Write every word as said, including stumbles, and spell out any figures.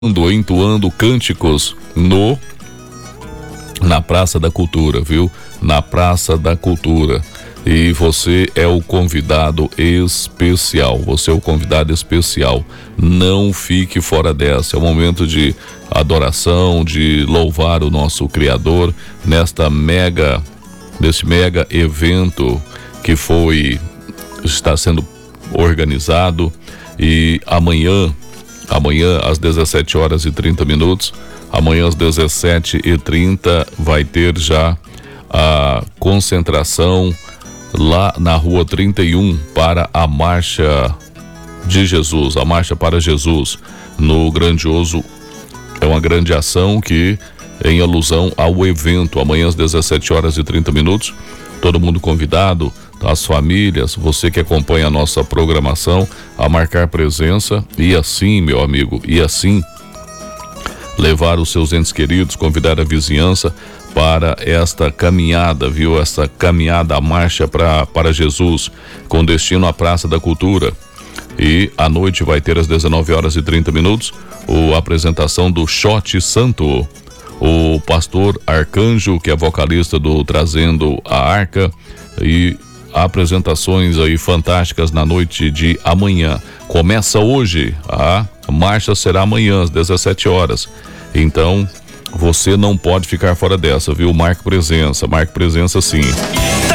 entoando cânticos no na Praça da Cultura, viu? Na Praça da Cultura. E você é o convidado especial. Você é o convidado especial. Não fique fora dessa. É um momento de adoração, de louvar o nosso Criador nesta mega, nesse mega evento que foi está sendo organizado. E amanhã Amanhã às dezessete horas e trinta minutos, amanhã às dezessete e trinta vai ter já a concentração lá na rua trinta e um para a Marcha de Jesus, a Marcha para Jesus, no grandioso, é uma grande ação que em alusão ao evento, amanhã às dezessete horas e trinta minutos, todo mundo convidado, as famílias, você que acompanha a nossa programação, a marcar presença e assim, meu amigo, e assim levar os seus entes queridos, convidar a vizinhança para esta caminhada, viu? Esta caminhada, a marcha pra, para Jesus, com destino à Praça da Cultura. E à noite vai ter às dezenove horas e trinta minutos a apresentação do Shot Santo, o pastor Arcanjo, que é vocalista do Trazendo a Arca, e apresentações aí fantásticas na noite de amanhã. Começa hoje, a marcha será amanhã às dezessete horas. Então, você não pode ficar fora dessa, viu? Marque presença, marque presença sim.